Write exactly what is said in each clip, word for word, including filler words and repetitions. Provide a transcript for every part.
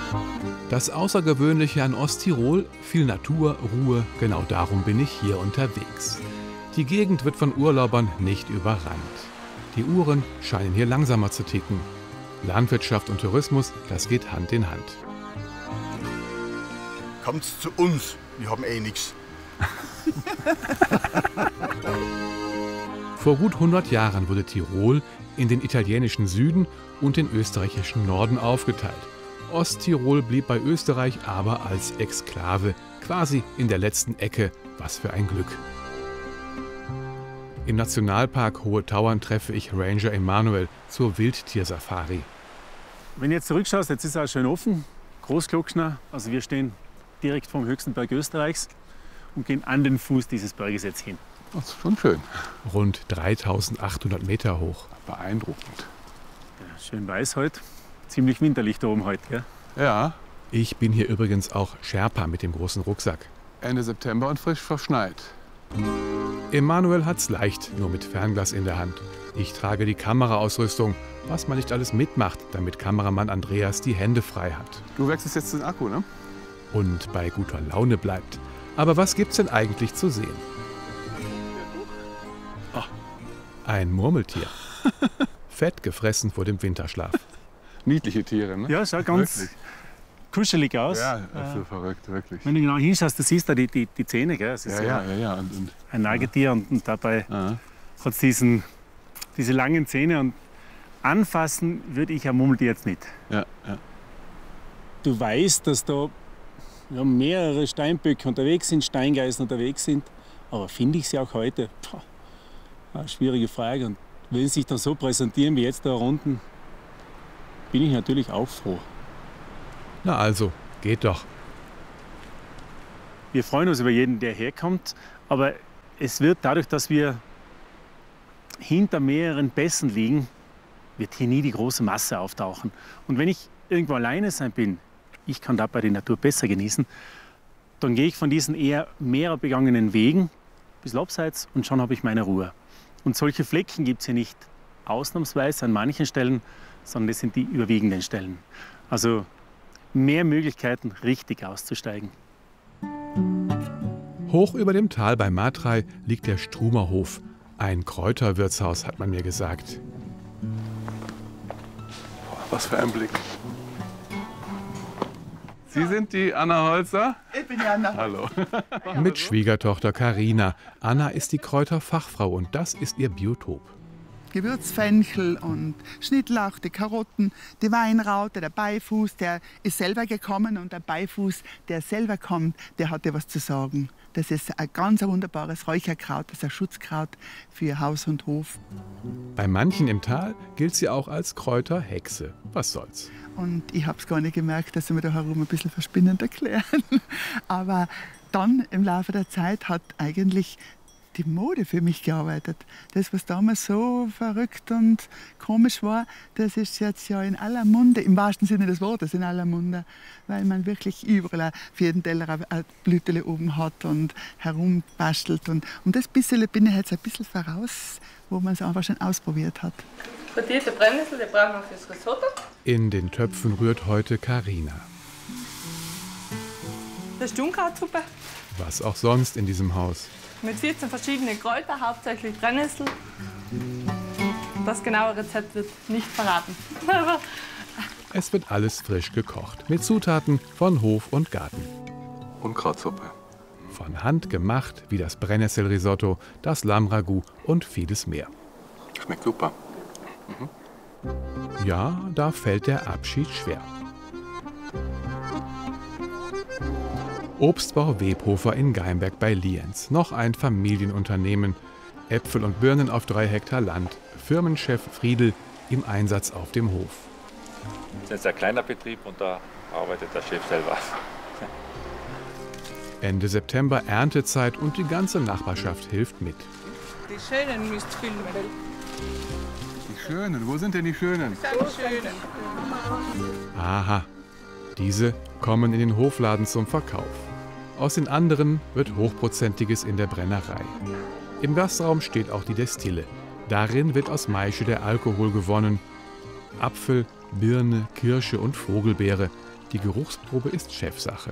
Das Außergewöhnliche an Osttirol, viel Natur, Ruhe, genau darum bin ich hier unterwegs. Die Gegend wird von Urlaubern nicht überrannt. Die Uhren scheinen hier langsamer zu ticken. Landwirtschaft und Tourismus, das geht Hand in Hand. Kommt zu uns, wir haben eh nichts. Vor gut hundert Jahren wurde Tirol in den italienischen Süden und den österreichischen Norden aufgeteilt. Osttirol blieb bei Österreich aber als Exklave, quasi in der letzten Ecke. Was für ein Glück. Im Nationalpark Hohe Tauern treffe ich Ranger Emanuel zur Wildtiersafari. Wenn du jetzt zurückschaust, jetzt ist es auch schön offen, Großglockner. Also wir stehen direkt vom höchsten Berg Österreichs und gehen an den Fuß dieses Berges jetzt hin. Das ist schon schön. Rund dreitausendachthundert Meter hoch. Beeindruckend. Ja, schön weiß heute. Ziemlich winterlich da oben heute, gell? Ja. Ich bin hier übrigens auch Sherpa mit dem großen Rucksack. Ende September und frisch verschneit. Emanuel hat's leicht, nur mit Fernglas in der Hand. Ich trage die Kameraausrüstung, was man nicht alles mitmacht, damit Kameramann Andreas die Hände frei hat. Du wechselst jetzt den Akku, ne? Und bei guter Laune bleibt. Aber was gibt's denn eigentlich zu sehen? Oh, ein Murmeltier. Fett gefressen vor dem Winterschlaf. Niedliche Tiere, ne? Ja, schaut ganz Wirklich? kuschelig aus. Ja, absolut äh, verrückt, wirklich. Wenn du genau hinschaust, du siehst da die, die, die Zähne, gell? Es ist ja, ja, ja, ja. Und, und, ein Nagetier ja. und, und dabei Aha. hat es diese langen Zähne. Und anfassen würde ich ein Murmeltier jetzt nicht. Ja, ja. Du weißt, dass da ja, mehrere Steinböcke unterwegs sind, Steingeißen unterwegs sind. Aber finde ich sie auch heute? Puh, eine schwierige Frage. Und wenn sie sich dann so präsentieren wie jetzt da unten, bin ich natürlich auch froh. Na also, geht doch. Wir freuen uns über jeden, der herkommt. Aber es wird dadurch, dass wir hinter mehreren Pässen liegen, wird hier nie die große Masse auftauchen. Und wenn ich irgendwo alleine sein bin, ich kann dabei die Natur besser genießen, dann gehe ich von diesen eher mehr begangenen Wegen bis abseits und schon habe ich meine Ruhe. Und solche Flecken gibt es hier nicht ausnahmsweise an manchen Stellen, sondern das sind die überwiegenden Stellen. Also mehr Möglichkeiten, richtig auszusteigen. Hoch über dem Tal bei Matrei liegt der Strumerhof. Ein Kräuterwirtshaus, hat man mir gesagt. Was für ein Blick. Sie sind die Anna Holzer? Ich bin die Anna. Hallo. Mit Schwiegertochter Karina. Anna ist die Kräuterfachfrau und das ist ihr Biotop. Gewürzfenchel und Schnittlauch, die Karotten, die Weinraute, der Beifuß, der ist selber gekommen und der Beifuß, der selber kommt, der hat dir was zu sagen. Das ist ein ganz wunderbares Räucherkraut, das ist ein Schutzkraut für Haus und Hof. Bei manchen im Tal gilt sie auch als Kräuterhexe. Was soll's? Und ich habe es gar nicht gemerkt, dass sie mir da herum ein bisschen verspinnend erklären. Aber dann im Laufe der Zeit hat eigentlich die Mode für mich gearbeitet. Das, was damals so verrückt und komisch war, das ist jetzt ja in aller Munde, im wahrsten Sinne des Wortes in aller Munde, weil man wirklich überall für jeden Teller ein Blütele oben hat und herumbastelt. Und, und das bisschen bin ich jetzt ein bisschen voraus, wo man es einfach schon ausprobiert hat. Frittierte Brennnessel, die brauchen wir fürs Risotto. In den Töpfen rührt heute Karina. Das ist die Unkrautsuppe. Was auch sonst in diesem Haus. Mit vierzehn verschiedenen Kräutern, hauptsächlich Brennnessel. Das genaue Rezept wird nicht verraten. Es wird alles frisch gekocht, mit Zutaten von Hof und Garten. Unkrautsuppe. Von Hand gemacht, wie das Brennnesselrisotto, das Lammragout und vieles mehr. Schmeckt super. Mhm. Ja, da fällt der Abschied schwer. Obstbau Webhofer in Geimberg bei Lienz. Noch ein Familienunternehmen. Äpfel und Birnen auf drei Hektar Land. Firmenchef Friedl im Einsatz auf dem Hof. Das ist ein kleiner Betrieb und da arbeitet der Chef selber. Ende September Erntezeit und die ganze Nachbarschaft hilft mit. Die Schönen müsst ihr filmen. Die Schönen? Wo sind denn die Schönen? Das sind die Schönen. Aha, diese kommen in den Hofladen zum Verkauf. Aus den anderen wird Hochprozentiges in der Brennerei. Im Gastraum steht auch die Destille. Darin wird aus Maische der Alkohol gewonnen. Apfel, Birne, Kirsche und Vogelbeere. Die Geruchsprobe ist Chefsache.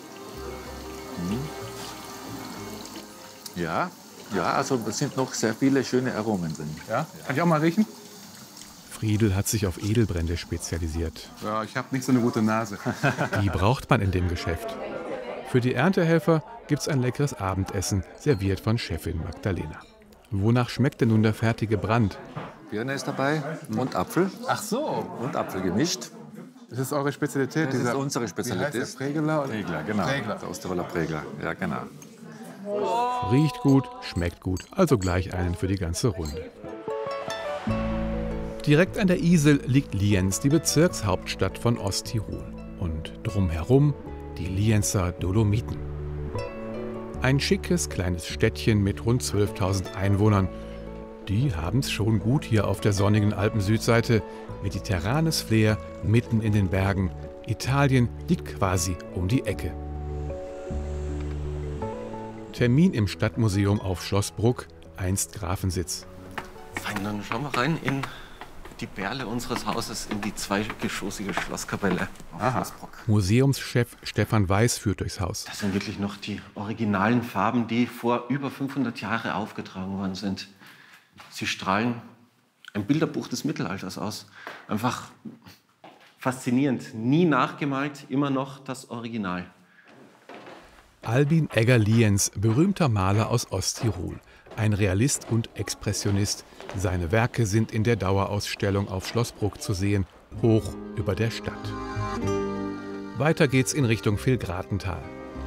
Ja, ja, also es sind noch sehr viele schöne Aromen drin. Ja? Kann ich auch mal riechen? Friedl hat sich auf Edelbrände spezialisiert. Ja, ich habe nicht so eine gute Nase. Die braucht man in dem Geschäft. Für die Erntehelfer gibt's ein leckeres Abendessen, serviert von Chefin Magdalena. Wonach schmeckt denn nun der fertige Brand? Birne ist dabei und Apfel. Ach so. Und Apfel gemischt. Das ist eure Spezialität? Das ist dieser, unsere Wie Spezialität. heißt der? Prägler? Oder? Prägler, genau. Prägler. Der Osterwalder Prägler, ja genau. Riecht gut, schmeckt gut, also gleich einen für die ganze Runde. Direkt an der Isel liegt Lienz, die Bezirkshauptstadt von Osttirol. Und drumherum die Lienzer Dolomiten. Ein schickes kleines Städtchen mit rund zwölftausend Einwohnern. Die haben's schon gut hier auf der sonnigen Alpen-Südseite. Mediterranes Flair mitten in den Bergen. Italien liegt quasi um die Ecke. Termin im Stadtmuseum auf Schloss Bruck, einst Grafensitz. Fein, dann schauen wir rein in die Perle unseres Hauses, in die zweigeschossige Schlosskapelle auf Schloss Bruck. Museumschef Stefan Weiß führt durchs Haus. Das sind wirklich noch die originalen Farben, die vor über fünfhundert Jahren aufgetragen worden sind. Sie strahlen ein Bilderbuch des Mittelalters aus. Einfach faszinierend. Nie nachgemalt, immer noch das Original. Albin Egger-Lienz, berühmter Maler aus Osttirol. Ein Realist und Expressionist. Seine Werke sind in der Dauerausstellung auf Schloss Bruck zu sehen, hoch über der Stadt. Weiter geht's in Richtung Vilgratental.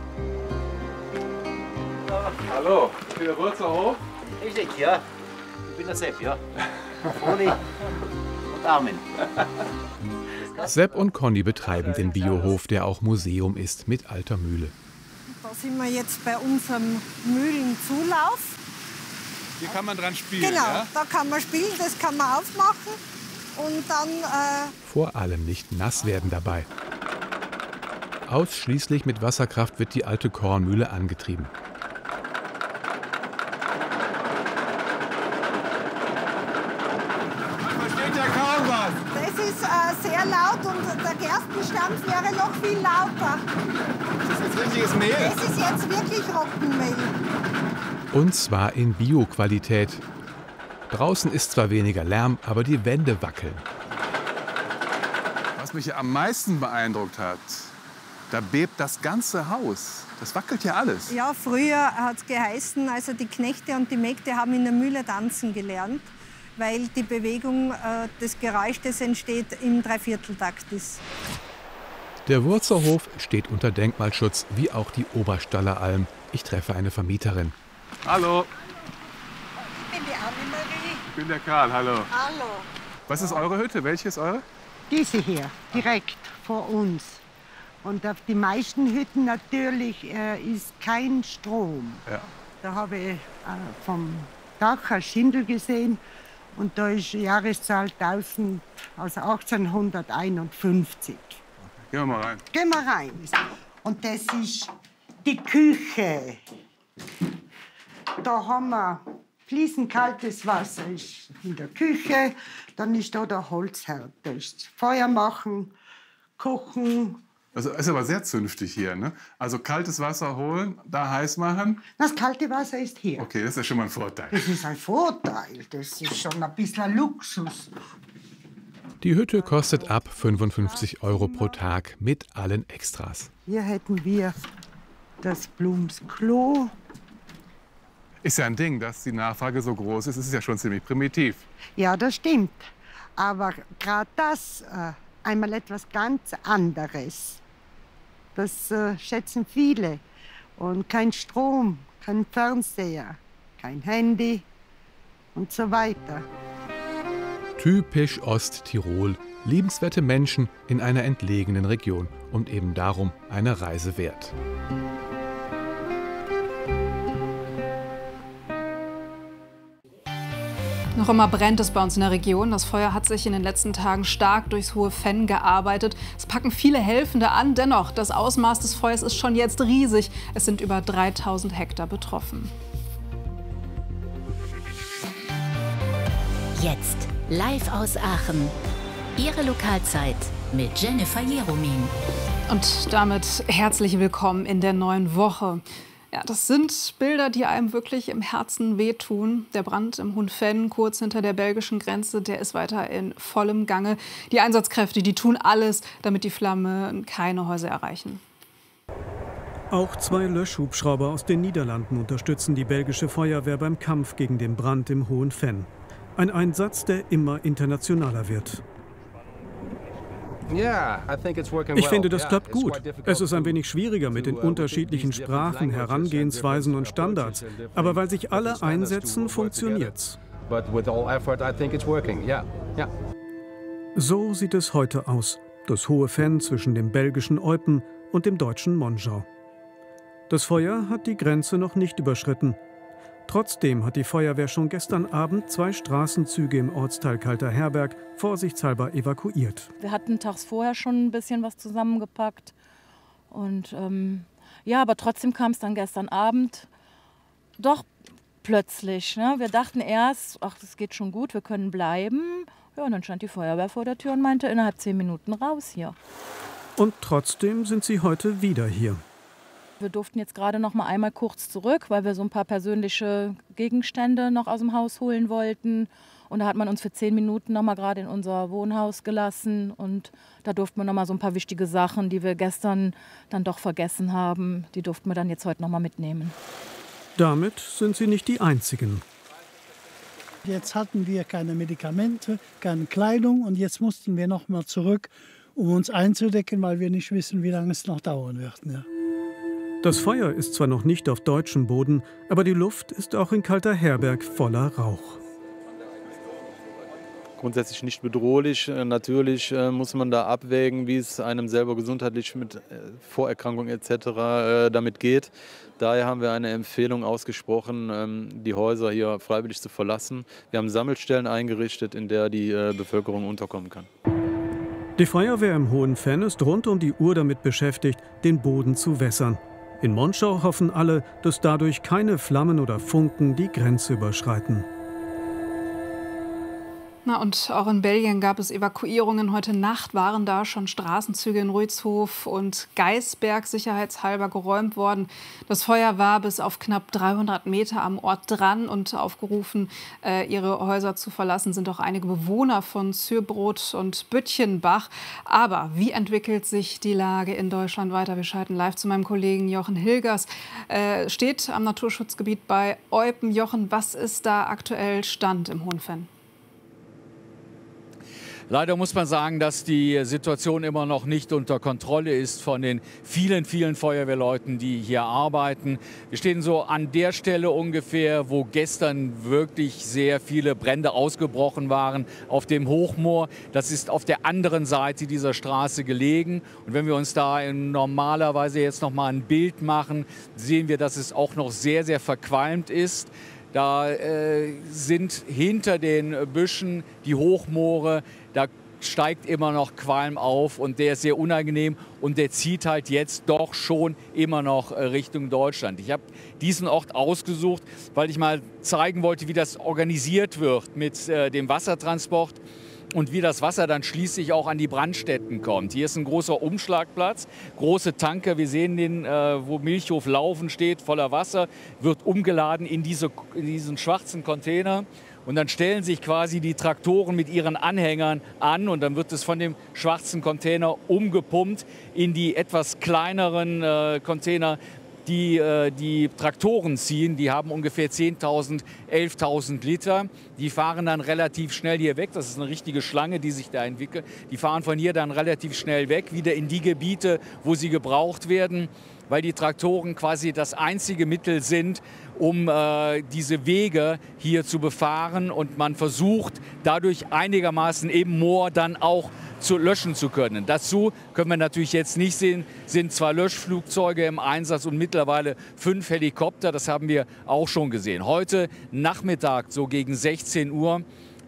Hallo, ich bin der Wurzerhof. Ich denke, ja. Ich bin der Sepp, ja. Froni und Armin. Sepp und Conny betreiben den Biohof, der auch Museum ist, mit alter Mühle. Da sind wir jetzt bei unserem Mühlenzulauf. Hier kann man dran spielen, Genau, ja? da kann man spielen, das kann man aufmachen und dann... Äh Vor allem nicht nass werden dabei. Ausschließlich mit Wasserkraft wird die alte Kornmühle angetrieben. Versteht ja kaum was. Das ist äh, sehr laut und der Gerstenstampf wäre noch viel lauter. Das ist richtiges Mehl. Das ist jetzt wirklich Roggenmehl. Und zwar in Bio-Qualität. Draußen ist zwar weniger Lärm, aber die Wände wackeln. Was mich am meisten beeindruckt hat, da bebt das ganze Haus. Das wackelt ja alles. Ja, früher hat es geheißen, also die Knechte und die Mägde haben in der Mühle tanzen gelernt, weil die Bewegung, äh, das Geräusch, das entsteht, im Dreivierteltakt ist. Der Wurzerhof steht unter Denkmalschutz, wie auch die Oberstaller Alm. Ich treffe eine Vermieterin. Hallo, Ich bin die Annemarie. ich bin der Karl, hallo. Hallo. Was ist eure Hütte? Welche ist eure? Diese hier, direkt vor uns. Und auf die meisten Hütten natürlich äh, ist kein Strom. Ja. Da habe ich äh, vom Dach ein Schindel gesehen und da ist die Jahreszahl tausend, also achtzehnhunderteinundfünfzig. Gehen wir mal rein. Gehen wir rein. Und das ist die Küche. Da haben wir fließend-kaltes Wasser ist in der Küche. Dann ist da der Holzherd. Da ist Feuer machen, kochen. Das ist aber sehr zünftig hier, ne? Also kaltes Wasser holen, da heiß machen. Das kalte Wasser ist hier. Okay, das ist ja schon mal ein Vorteil. Das ist ein Vorteil. Das ist schon ein bisschen Luxus. Die Hütte kostet ab fünfundfünfzig Euro pro Tag mit allen Extras. Hier hätten wir das Blumsklo. Ist ja ein Ding, dass die Nachfrage so groß ist. Es ist ja schon ziemlich primitiv. Ja, das stimmt. Aber gerade das, äh, einmal etwas ganz anderes, das äh, schätzen viele. Und kein Strom, kein Fernseher, kein Handy und so weiter. Typisch Osttirol. Liebenswerte Menschen in einer entlegenen Region und eben darum eine Reise wert. Noch immer brennt es bei uns in der Region. Das Feuer hat sich in den letzten Tagen stark durchs hohe Fenn gearbeitet. Es packen viele Helfende an. Dennoch, das Ausmaß des Feuers ist schon jetzt riesig. Es sind über dreitausend Hektar betroffen. Jetzt live aus Aachen. Ihre Lokalzeit mit Jennifer Jeromin. Und damit herzlich willkommen in der neuen Woche. Ja, das sind Bilder, die einem wirklich im Herzen wehtun. Der Brand im Hohen Venn, kurz hinter der belgischen Grenze, der ist weiter in vollem Gange. Die Einsatzkräfte, die tun alles, damit die Flammen keine Häuser erreichen. Auch zwei Löschhubschrauber aus den Niederlanden unterstützen die belgische Feuerwehr beim Kampf gegen den Brand im Hohen Venn. Ein Einsatz, der immer internationaler wird. Ich finde, das klappt gut. Es ist ein wenig schwieriger mit den unterschiedlichen Sprachen, Herangehensweisen und Standards. Aber weil sich alle einsetzen, funktioniert's. So sieht es heute aus. Das Hohe Venn zwischen dem belgischen Eupen und dem deutschen Monschau. Das Feuer hat die Grenze noch nicht überschritten. Trotzdem hat die Feuerwehr schon gestern Abend zwei Straßenzüge im Ortsteil Kalterherberg vorsichtshalber evakuiert. Wir hatten tags vorher schon ein bisschen was zusammengepackt. Und ähm, ja, aber trotzdem kam es dann gestern Abend doch plötzlich. Ne? Wir dachten erst, ach, das geht schon gut, wir können bleiben. Ja, und dann stand die Feuerwehr vor der Tür und meinte, innerhalb zehn Minuten raus hier. Und trotzdem sind sie heute wieder hier. Wir durften jetzt gerade noch mal einmal kurz zurück, weil wir so ein paar persönliche Gegenstände noch aus dem Haus holen wollten. Und da hat man uns für zehn Minuten noch mal gerade in unser Wohnhaus gelassen. Und da durften wir noch mal so ein paar wichtige Sachen, die wir gestern dann doch vergessen haben, die durften wir dann jetzt heute noch mal mitnehmen. Damit sind sie nicht die Einzigen. Jetzt hatten wir keine Medikamente, keine Kleidung und jetzt mussten wir noch mal zurück, um uns einzudecken, weil wir nicht wissen, wie lange es noch dauern wird. Ja. Das Feuer ist zwar noch nicht auf deutschem Boden, aber die Luft ist auch in Kalterherberg voller Rauch. Grundsätzlich nicht bedrohlich. Natürlich äh, muss man da abwägen, wie es einem selber gesundheitlich mit äh, Vorerkrankungen et cetera äh, damit geht. Daher haben wir eine Empfehlung ausgesprochen, ähm, die Häuser hier freiwillig zu verlassen. Wir haben Sammelstellen eingerichtet, in der die äh, Bevölkerung unterkommen kann. Die Feuerwehr im Hohen Venn ist rund um die Uhr damit beschäftigt, den Boden zu wässern. In Monschau hoffen alle, dass dadurch keine Flammen oder Funken die Grenze überschreiten. Na, und auch in Belgien gab es Evakuierungen. Heute Nacht waren da schon Straßenzüge in Ruitzhof und Geisberg sicherheitshalber geräumt worden. Das Feuer war bis auf knapp dreihundert Meter am Ort dran und aufgerufen, äh, ihre Häuser zu verlassen, sind auch einige Bewohner von Zürbrot und Büttchenbach. Aber wie entwickelt sich die Lage in Deutschland weiter? Wir schalten live zu meinem Kollegen Jochen Hilgers. Äh, steht am Naturschutzgebiet bei Eupen. Jochen, was ist da aktuell Stand im Hohen Venn? Leider muss man sagen, dass die Situation immer noch nicht unter Kontrolle ist von den vielen, vielen Feuerwehrleuten, die hier arbeiten. Wir stehen so an der Stelle ungefähr, wo gestern wirklich sehr viele Brände ausgebrochen waren, auf dem Hochmoor. Das ist auf der anderen Seite dieser Straße gelegen. Und wenn wir uns da in normalerweise jetzt noch mal ein Bild machen, sehen wir, dass es auch noch sehr, sehr verqualmt ist. Da äh, sind hinter den Büschen die Hochmoore, da steigt immer noch Qualm auf und der ist sehr unangenehm und der zieht halt jetzt doch schon immer noch Richtung Deutschland. Ich habe diesen Ort ausgesucht, weil ich mal zeigen wollte, wie das organisiert wird mit äh, dem Wassertransport und wie das Wasser dann schließlich auch an die Brandstätten kommt. Hier ist ein großer Umschlagplatz, große Tanker, wir sehen den, äh, wo Milchhof Laufen steht, voller Wasser, wird umgeladen in, diese, in diesen schwarzen Container. Und dann stellen sich quasi die Traktoren mit ihren Anhängern an und dann wird es von dem schwarzen Container umgepumpt in die etwas kleineren äh, Container, die äh, die Traktoren ziehen. Die haben ungefähr zehntausend, elftausend Liter. Die fahren dann relativ schnell hier weg. Das ist eine richtige Schlange, die sich da entwickelt. Die fahren von hier dann relativ schnell weg, wieder in die Gebiete, wo sie gebraucht werden, weil die Traktoren quasi das einzige Mittel sind, um äh, diese Wege hier zu befahren. Und man versucht dadurch einigermaßen eben Moor dann auch zu löschen zu können. Dazu können wir natürlich jetzt nicht sehen, sind zwei Löschflugzeuge im Einsatz und mittlerweile fünf Helikopter. Das haben wir auch schon gesehen. Heute Nachmittag, so gegen sechzehn Uhr,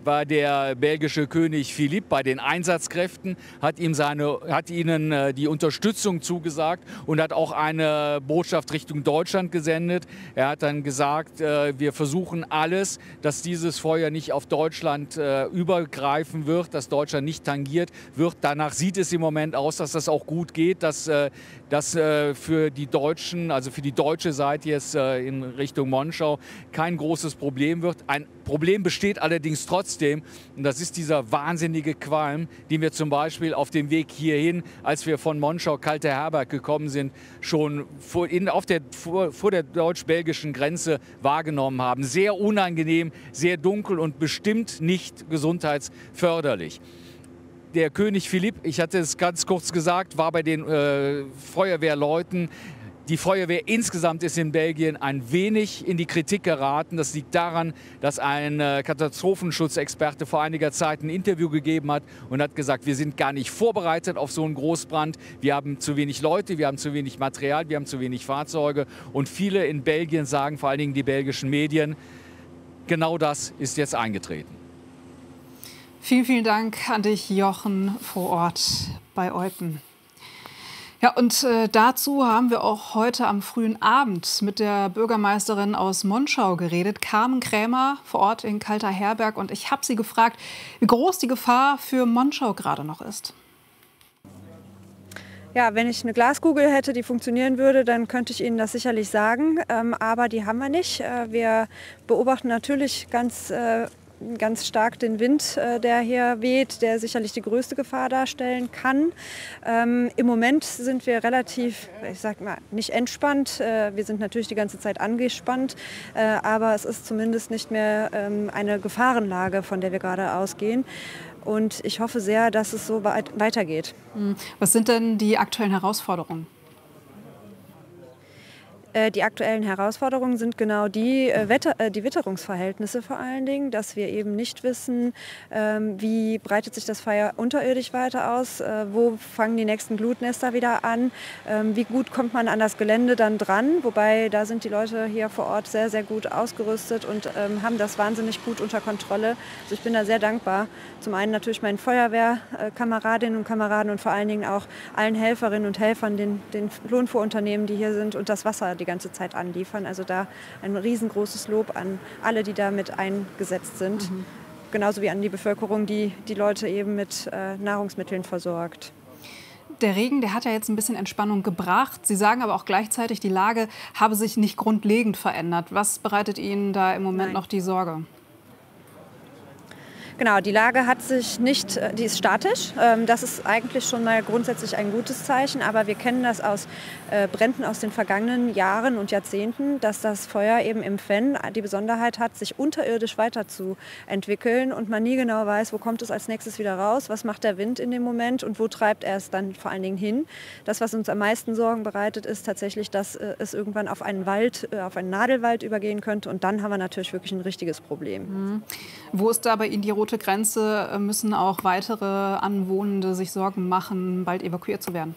war der belgische König Philipp bei den Einsatzkräften, hat, ihm seine, hat ihnen äh, die Unterstützung zugesagt und hat auch eine Botschaft Richtung Deutschland gesendet. Er hat dann gesagt, äh, wir versuchen alles, dass dieses Feuer nicht auf Deutschland äh, übergreifen wird, dass Deutschland nicht tangiert wird. Danach sieht es im Moment aus, dass das auch gut geht, dass äh, das äh, für die Deutschen, also für die deutsche Seite jetzt äh, in Richtung Monschau kein großes Problem wird. Ein Problem besteht allerdings trotzdem, und das ist dieser wahnsinnige Qualm, den wir zum Beispiel auf dem Weg hierhin, als wir von Monschau Kalter Herberg gekommen sind, schon vor, in, auf der, vor, vor der deutsch-belgischen Grenze wahrgenommen haben. Sehr unangenehm, sehr dunkel und bestimmt nicht gesundheitsförderlich. Der König Philipp, ich hatte es ganz kurz gesagt, war bei den äh, Feuerwehrleuten. Die Feuerwehr insgesamt ist in Belgien ein wenig in die Kritik geraten. Das liegt daran, dass ein äh, Katastrophenschutzexperte vor einiger Zeit ein Interview gegeben hat und hat gesagt, wir sind gar nicht vorbereitet auf so einen Großbrand. Wir haben zu wenig Leute, wir haben zu wenig Material, wir haben zu wenig Fahrzeuge. Und viele in Belgien sagen, vor allen Dingen die belgischen Medien, genau das ist jetzt eingetreten. Vielen, vielen Dank an dich, Jochen, vor Ort bei Eupen. Ja, und äh, dazu haben wir auch heute am frühen Abend mit der Bürgermeisterin aus Monschau geredet, Carmen Krämer, vor Ort in Kalter Herberg. Und ich habe sie gefragt, wie groß die Gefahr für Monschau gerade noch ist. Ja, wenn ich eine Glaskugel hätte, die funktionieren würde, dann könnte ich Ihnen das sicherlich sagen. Ähm, aber die haben wir nicht. Äh, wir beobachten natürlich ganz äh, ganz stark den Wind, äh, der hier weht, der sicherlich die größte Gefahr darstellen kann. Ähm, Im Moment sind wir relativ, ich sag mal, nicht entspannt. Äh, wir sind natürlich die ganze Zeit angespannt, äh, aber es ist zumindest nicht mehr ähm, eine Gefahrenlage, von der wir gerade ausgehen. Und ich hoffe sehr, dass es so weit weitergeht. Was sind denn die aktuellen Herausforderungen? Die aktuellen Herausforderungen sind genau die, äh, Wetter, äh, die Witterungsverhältnisse vor allen Dingen, dass wir eben nicht wissen, ähm, wie breitet sich das Feuer unterirdisch weiter aus, äh, wo fangen die nächsten Glutnester wieder an, ähm, wie gut kommt man an das Gelände dann dran, wobei da sind die Leute hier vor Ort sehr, sehr gut ausgerüstet und ähm, haben das wahnsinnig gut unter Kontrolle. Also ich bin da sehr dankbar. Zum einen natürlich meinen Feuerwehrkameradinnen und Kameraden und vor allen Dingen auch allen Helferinnen und Helfern, den, den Lohnfuhrunternehmen, die hier sind und das Wasser die ganze Zeit anliefern. Also da ein riesengroßes Lob an alle, die da mit eingesetzt sind. Mhm. Genauso wie an die Bevölkerung, die die Leute eben mit äh, Nahrungsmitteln versorgt. Der Regen, der hat ja jetzt ein bisschen Entspannung gebracht. Sie sagen aber auch gleichzeitig, die Lage habe sich nicht grundlegend verändert. Was bereitet Ihnen da im Moment Nein. noch die Sorge? Genau, die Lage hat sich nicht, die ist statisch. Das ist eigentlich schon mal grundsätzlich ein gutes Zeichen. Aber wir kennen das aus Bränden aus den vergangenen Jahren und Jahrzehnten, dass das Feuer eben im Fenn die Besonderheit hat, sich unterirdisch weiterzuentwickeln und man nie genau weiß, wo kommt es als nächstes wieder raus, was macht der Wind in dem Moment und wo treibt er es dann vor allen Dingen hin. Das, was uns am meisten Sorgen bereitet, ist tatsächlich, dass es irgendwann auf einen Wald, auf einen Nadelwald übergehen könnte und dann haben wir natürlich wirklich ein richtiges Problem. Mhm. Wo ist da bei Ihnen die rote Grenze? Müssen auch weitere Anwohnende sich Sorgen machen, bald evakuiert zu werden?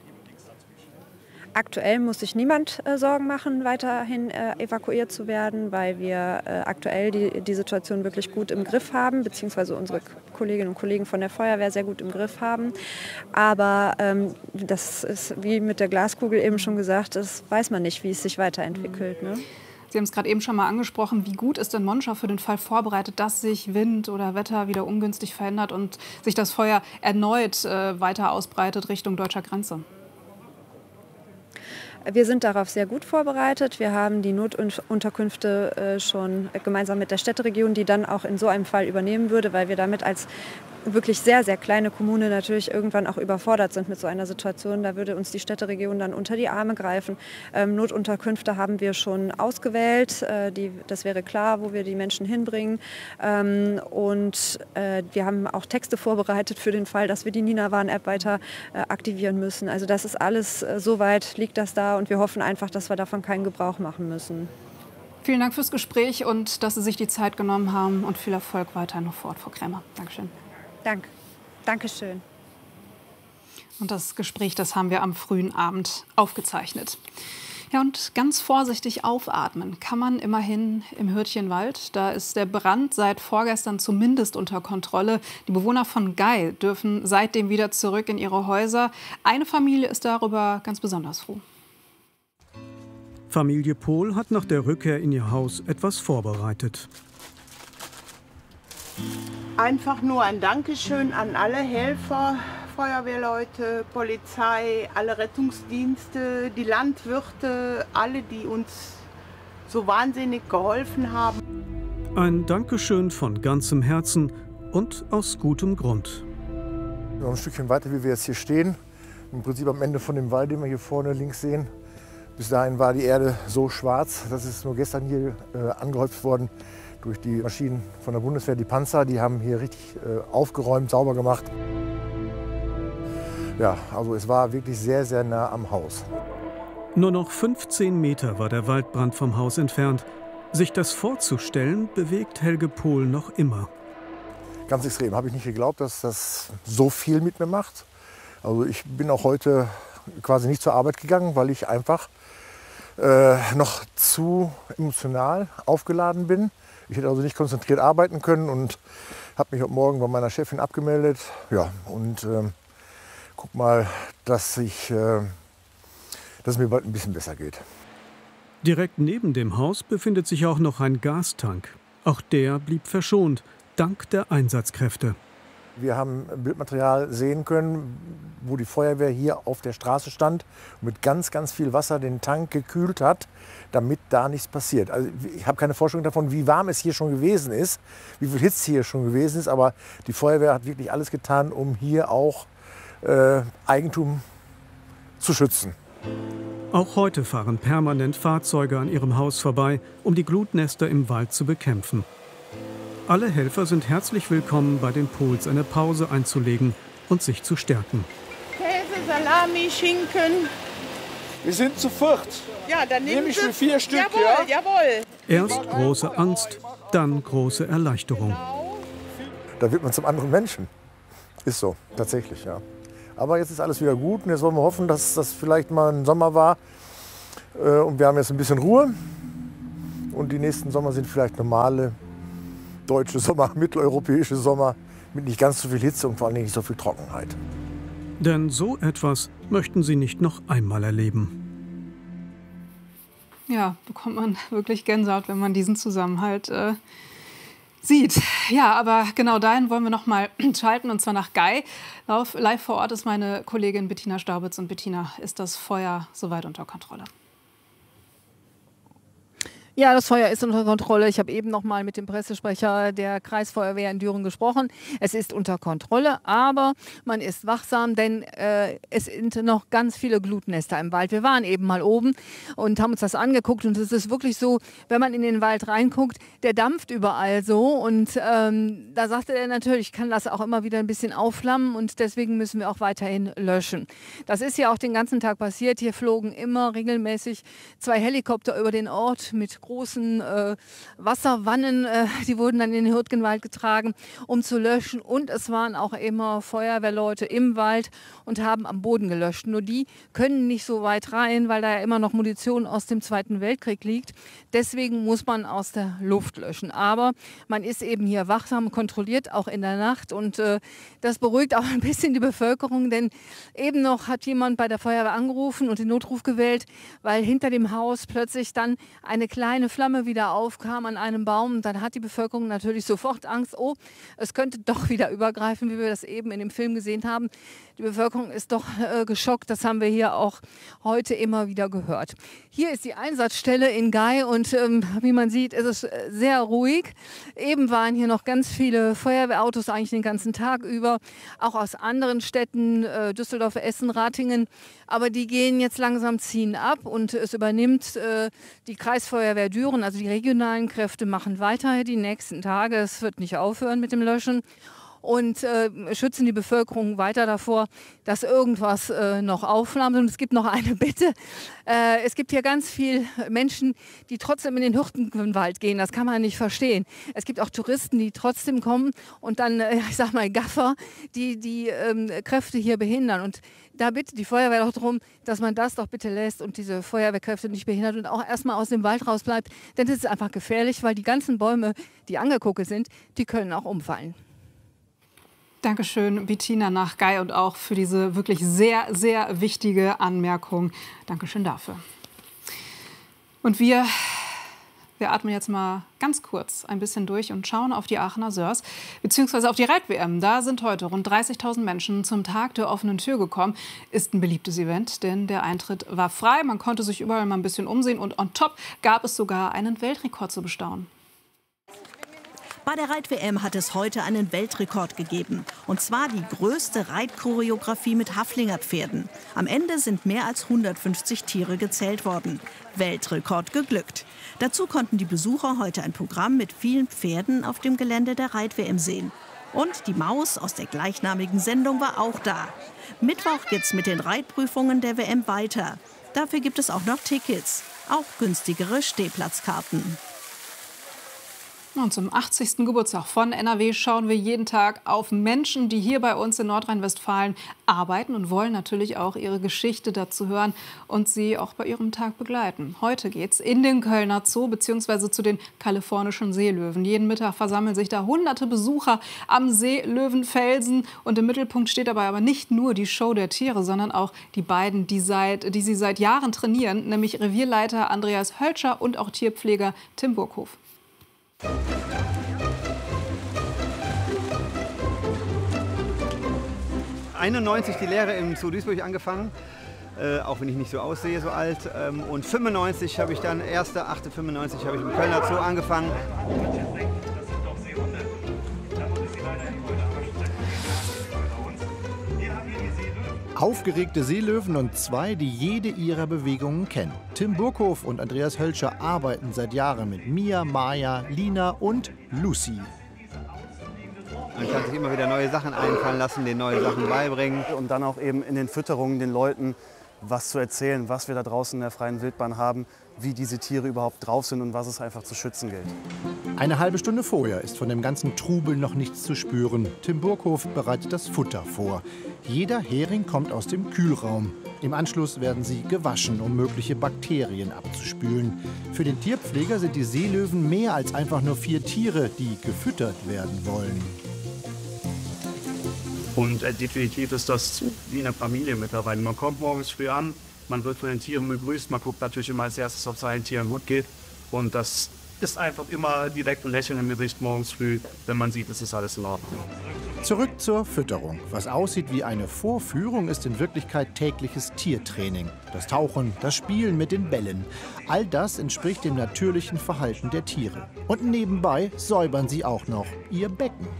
Aktuell muss sich niemand äh, Sorgen machen, weiterhin äh, evakuiert zu werden, weil wir äh, aktuell die, die Situation wirklich gut im Griff haben, beziehungsweise unsere Kolleginnen und Kollegen von der Feuerwehr sehr gut im Griff haben. Aber ähm, das ist, wie mit der Glaskugel eben schon gesagt, das weiß man nicht, wie es sich weiterentwickelt. Ne? Sie haben es gerade eben schon mal angesprochen. Wie gut ist denn Monschau für den Fall vorbereitet, dass sich Wind oder Wetter wieder ungünstig verändert und sich das Feuer erneut äh, weiter ausbreitet Richtung deutscher Grenze? Wir sind darauf sehr gut vorbereitet. Wir haben die Notunterkünfte äh, schon gemeinsam mit der Städteregion, die dann auch in so einem Fall übernehmen würde, weil wir damit als wirklich sehr, sehr kleine Kommune natürlich irgendwann auch überfordert sind mit so einer Situation. Da würde uns die Städteregion dann unter die Arme greifen. Ähm, Notunterkünfte haben wir schon ausgewählt. Äh, die, das wäre klar, wo wir die Menschen hinbringen. Ähm, und äh, wir haben auch Texte vorbereitet für den Fall, dass wir die Nina-Warn-App weiter äh, aktivieren müssen. Also das ist alles, äh, soweit liegt das da und wir hoffen einfach, dass wir davon keinen Gebrauch machen müssen. Vielen Dank fürs Gespräch und dass Sie sich die Zeit genommen haben und viel Erfolg weiter noch vor Ort, Frau Krämer. Dankeschön. Danke. Dankeschön. Und das Gespräch, das haben wir am frühen Abend aufgezeichnet. Ja, und ganz vorsichtig aufatmen kann man immerhin im Hürtchenwald. Da ist der Brand seit vorgestern zumindest unter Kontrolle. Die Bewohner von Gei dürfen seitdem wieder zurück in ihre Häuser. Eine Familie ist darüber ganz besonders froh. Familie Pohl hat nach der Rückkehr in ihr Haus etwas vorbereitet. Einfach nur ein Dankeschön an alle Helfer, Feuerwehrleute, Polizei, alle Rettungsdienste, die Landwirte, alle, die uns so wahnsinnig geholfen haben. Ein Dankeschön von ganzem Herzen und aus gutem Grund. Noch ein Stückchen weiter, wie wir jetzt hier stehen, im Prinzip am Ende von dem Wald, den wir hier vorne links sehen. Bis dahin war die Erde so schwarz, das ist nur gestern hier äh, angehäuft worden durch die Maschinen von der Bundeswehr, die Panzer. Die haben hier richtig äh, aufgeräumt, sauber gemacht. Ja, also es war wirklich sehr, sehr nah am Haus. Nur noch fünfzehn Meter war der Waldbrand vom Haus entfernt. Sich das vorzustellen, bewegt Helge Pohl noch immer. Ganz extrem. Habe ich nicht geglaubt, dass das so viel mit mir macht. Also ich bin auch heute quasi nicht zur Arbeit gegangen, weil ich einfach äh, noch zu emotional aufgeladen bin. Ich hätte also nicht konzentriert arbeiten können und habe mich heute Morgen bei meiner Chefin abgemeldet. Ja, und äh, guck mal, dass, ich, äh, dass es mir bald ein bisschen besser geht. Direkt neben dem Haus befindet sich auch noch ein Gastank. Auch der blieb verschont, dank der Einsatzkräfte. Wir haben Bildmaterial sehen können, wo die Feuerwehr hier auf der Straße stand und mit ganz, ganz viel Wasser den Tank gekühlt hat, damit da nichts passiert. Also ich habe keine Vorstellung davon, wie warm es hier schon gewesen ist, wie viel Hitze hier schon gewesen ist, aber die Feuerwehr hat wirklich alles getan, um hier auch äh, Eigentum zu schützen. Auch heute fahren permanent Fahrzeuge an ihrem Haus vorbei, um die Glutnester im Wald zu bekämpfen. Alle Helfer sind herzlich willkommen, bei den Pohls eine Pause einzulegen und sich zu stärken. Käse, Salami, Schinken. Wir sind zu viert. Ja, dann nehmen Nehme ich Sie mir vier Stück, jawohl, ja? Jawohl. Erst große Angst, dann große Erleichterung. Da wird man zum anderen Menschen. Ist so, tatsächlich, ja. Aber jetzt ist alles wieder gut und jetzt wollen wir hoffen, dass das vielleicht mal ein Sommer war. Und wir haben jetzt ein bisschen Ruhe. Und die nächsten Sommer sind vielleicht normale deutsche Sommer, mitteleuropäische Sommer mit nicht ganz so viel Hitze und vor allem nicht so viel Trockenheit. Denn so etwas möchten sie nicht noch einmal erleben. Ja, bekommt man wirklich Gänsehaut, wenn man diesen Zusammenhalt äh, sieht. Ja, aber genau dahin wollen wir noch mal schalten, und zwar nach Gei. Live vor Ort ist meine Kollegin Bettina Staubitz. Und Bettina, ist das Feuer soweit unter Kontrolle? Ja, das Feuer ist unter Kontrolle. Ich habe eben noch mal mit dem Pressesprecher der Kreisfeuerwehr in Düren gesprochen. Es ist unter Kontrolle, aber man ist wachsam, denn äh, es sind noch ganz viele Glutnester im Wald. Wir waren eben mal oben und haben uns das angeguckt und es ist wirklich so, wenn man in den Wald reinguckt, der dampft überall so und ähm, da sagte er natürlich, kann das auch immer wieder ein bisschen aufflammen und deswegen müssen wir auch weiterhin löschen. Das ist ja auch den ganzen Tag passiert. Hier flogen immer regelmäßig zwei Helikopter über den Ort mit großen äh, Wasserwannen, äh, die wurden dann in den Hürtgenwald getragen, um zu löschen. Und es waren auch immer Feuerwehrleute im Wald und haben am Boden gelöscht. Nur die können nicht so weit rein, weil da ja immer noch Munition aus dem Zweiten Weltkrieg liegt. Deswegen muss man aus der Luft löschen. Aber man ist eben hier wachsam, kontrolliert, auch in der Nacht. Und äh, das beruhigt auch ein bisschen die Bevölkerung, denn eben noch hat jemand bei der Feuerwehr angerufen und den Notruf gewählt, weil hinter dem Haus plötzlich dann eine kleine eine Flamme wieder aufkam an einem Baum, dann hat die Bevölkerung natürlich sofort Angst, oh, es könnte doch wieder übergreifen, wie wir das eben in dem Film gesehen haben. Die Bevölkerung ist doch äh, geschockt, das haben wir hier auch heute immer wieder gehört. Hier ist die Einsatzstelle in Gei und ähm, wie man sieht, ist es sehr ruhig. Eben waren hier noch ganz viele Feuerwehrautos, eigentlich den ganzen Tag über, auch aus anderen Städten, äh, Düsseldorf, Essen, Ratingen, aber die gehen jetzt langsam, ziehen ab und es übernimmt äh, die Kreisfeuerwehr Düren, also die regionalen Kräfte machen weiter die nächsten Tage. Es wird nicht aufhören mit dem Löschen. und äh, schützen die Bevölkerung weiter davor, dass irgendwas äh, noch aufflammt. Und es gibt noch eine Bitte. Äh, es gibt hier ganz viele Menschen, die trotzdem in den Hürtenwald gehen. Das kann man nicht verstehen. Es gibt auch Touristen, die trotzdem kommen und dann, äh, ich sag mal, Gaffer, die die ähm, Kräfte hier behindern. Und da bittet die Feuerwehr doch darum, dass man das doch bitte lässt und diese Feuerwehrkräfte nicht behindert und auch erstmal aus dem Wald raus bleibt. Denn das ist einfach gefährlich, weil die ganzen Bäume, die angeguckt sind, die können auch umfallen. Dankeschön, Bettina Nachgay, und auch für diese wirklich sehr, sehr wichtige Anmerkung. Dankeschön dafür. Und wir, wir atmen jetzt mal ganz kurz ein bisschen durch und schauen auf die Aachener Sörs, beziehungsweise auf die Reit-W M. Da sind heute rund dreißigtausend Menschen zum Tag der offenen Tür gekommen. Ist ein beliebtes Event, denn der Eintritt war frei. Man konnte sich überall mal ein bisschen umsehen und on top gab es sogar einen Weltrekord zu bestaunen. Bei der Reit-W M hat es heute einen Weltrekord gegeben. Und zwar die größte Reitchoreografie mit Haflingerpferden. Am Ende sind mehr als hundertfünfzig Tiere gezählt worden. Weltrekord geglückt. Dazu konnten die Besucher heute ein Programm mit vielen Pferden auf dem Gelände der Reit-W M sehen. Und die Maus aus der gleichnamigen Sendung war auch da. Mittwoch geht's mit den Reitprüfungen der W M weiter. Dafür gibt es auch noch Tickets, auch günstigere Stehplatzkarten. Und zum achtzigsten Geburtstag von N R W schauen wir jeden Tag auf Menschen, die hier bei uns in Nordrhein-Westfalen arbeiten und wollen natürlich auch ihre Geschichte dazu hören und sie auch bei ihrem Tag begleiten. Heute geht's in den Kölner Zoo bzw. zu den kalifornischen Seelöwen. Jeden Mittag versammeln sich da hunderte Besucher am Seelöwenfelsen. Und im Mittelpunkt steht dabei aber nicht nur die Show der Tiere, sondern auch die beiden, die, seit, die sie seit Jahren trainieren, nämlich Revierleiter Andreas Hölscher und auch Tierpfleger Tim Burghof. einundneunzig die Lehre im Zoo Duisburg angefangen, äh, auch wenn ich nicht so aussehe, so alt. Ähm, und fünfundneunzig habe ich dann, erster achter fünfundneunzig habe ich im Kölner Zoo angefangen. Aufgeregte Seelöwen und zwei, die jede ihrer Bewegungen kennen. Tim Burghof und Andreas Hölscher arbeiten seit Jahren mit Mia, Maya, Lina und Lucy. Man kann sich immer wieder neue Sachen einfallen lassen, den neue Sachen beibringen. Und dann auch eben in den Fütterungen den Leuten was zu erzählen, was wir da draußen in der freien Wildbahn haben, wie diese Tiere überhaupt drauf sind und was es einfach zu schützen gilt. Eine halbe Stunde vorher ist von dem ganzen Trubel noch nichts zu spüren. Tim Burghof bereitet das Futter vor. Jeder Hering kommt aus dem Kühlraum. Im Anschluss werden sie gewaschen, um mögliche Bakterien abzuspülen. Für den Tierpfleger sind die Seelöwen mehr als einfach nur vier Tiere, die gefüttert werden wollen. Und äh, definitiv ist das wie eine Familie mittlerweile. Man kommt morgens früh an, man wird von den Tieren begrüßt, man guckt natürlich immer als erstes, ob es seinen Tieren gut geht. Und das ist einfach immer direkt ein Lächeln im Gesicht morgens früh, wenn man sieht, es ist alles in Ordnung. Zurück zur Fütterung. Was aussieht wie eine Vorführung, ist in Wirklichkeit tägliches Tiertraining. Das Tauchen, das Spielen mit den Bällen. All das entspricht dem natürlichen Verhalten der Tiere. Und nebenbei säubern sie auch noch ihr Becken.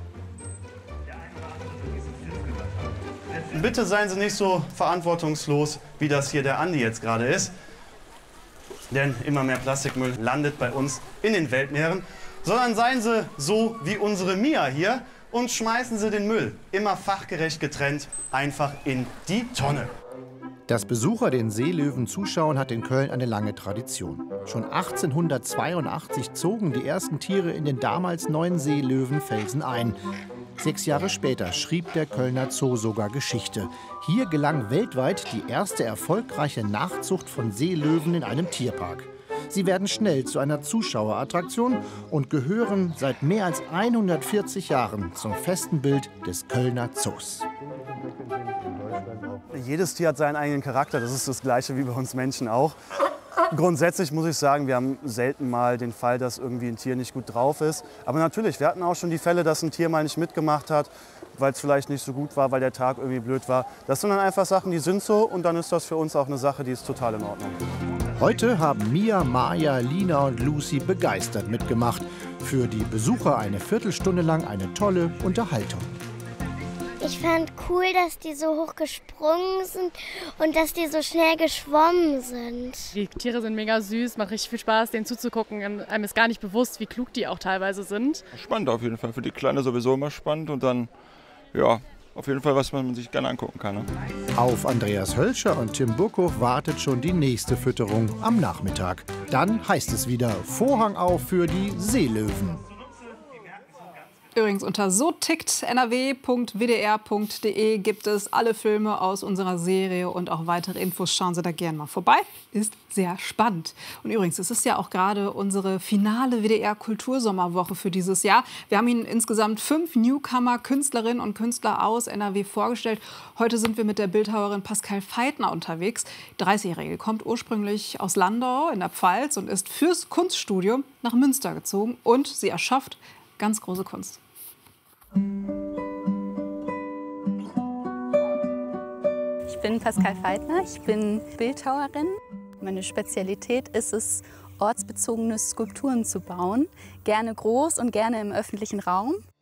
Bitte seien Sie nicht so verantwortungslos, wie das hier der Andi jetzt gerade ist. Denn immer mehr Plastikmüll landet bei uns in den Weltmeeren. Sondern seien Sie so wie unsere Mia hier und schmeißen Sie den Müll immer fachgerecht getrennt einfach in die Tonne. Dass Besucher den Seelöwen zuschauen, hat in Köln eine lange Tradition. Schon achtzehnhundertzweiundachtzig zogen die ersten Tiere in den damals neuen Seelöwenfelsen ein. Sechs Jahre später schrieb der Kölner Zoo sogar Geschichte. Hier gelang weltweit die erste erfolgreiche Nachzucht von Seelöwen in einem Tierpark. Sie werden schnell zu einer Zuschauerattraktion und gehören seit mehr als hundertvierzig Jahren zum festen Bild des Kölner Zoos. Jedes Tier hat seinen eigenen Charakter, das ist das Gleiche wie bei uns Menschen auch. Grundsätzlich muss ich sagen, wir haben selten mal den Fall, dass irgendwie ein Tier nicht gut drauf ist. Aber natürlich, wir hatten auch schon die Fälle, dass ein Tier mal nicht mitgemacht hat, weil es vielleicht nicht so gut war, weil der Tag irgendwie blöd war. Das sind dann einfach Sachen, die sind so und dann ist das für uns auch eine Sache, die ist total in Ordnung. Heute haben Mia, Maya, Lina und Lucy begeistert mitgemacht. Für die Besucher eine Viertelstunde lang eine tolle Unterhaltung. Ich fand cool, dass die so hoch gesprungen sind und dass die so schnell geschwommen sind. Die Tiere sind mega süß, macht richtig viel Spaß, denen zuzugucken. Einem ist gar nicht bewusst, wie klug die auch teilweise sind. Spannend auf jeden Fall, für die Kleine sowieso immer spannend und dann, ja, auf jeden Fall, was man sich gerne angucken kann. Ne? Auf Andreas Hölscher und Tim Burkhoff wartet schon die nächste Fütterung am Nachmittag. Dann heißt es wieder Vorhang auf für die Seelöwen. Übrigens unter so tickt n r w punkt w d r punkt d e gibt es alle Filme aus unserer Serie und auch weitere Infos. Schauen Sie da gerne mal vorbei. Ist sehr spannend. Und übrigens, es ist ja auch gerade unsere finale W D R-Kultursommerwoche für dieses Jahr. Wir haben Ihnen insgesamt fünf Newcomer-Künstlerinnen und Künstler aus N R W vorgestellt. Heute sind wir mit der Bildhauerin Pascal Feitner unterwegs. Die dreißigjährige kommt ursprünglich aus Landau in der Pfalz und ist fürs Kunststudium nach Münster gezogen. Und sie erschafft ganz große Kunst. Ich bin Pascal Feitner, ich bin Bildhauerin. Meine Spezialität ist es, ortsbezogene Skulpturen zu bauen, gerne groß und gerne im öffentlichen Raum.